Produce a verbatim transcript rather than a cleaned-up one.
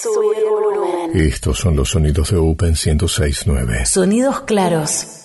Subir el volumen. Estos son los sonidos de Open ciento seis punto nueve. Sonidos claros,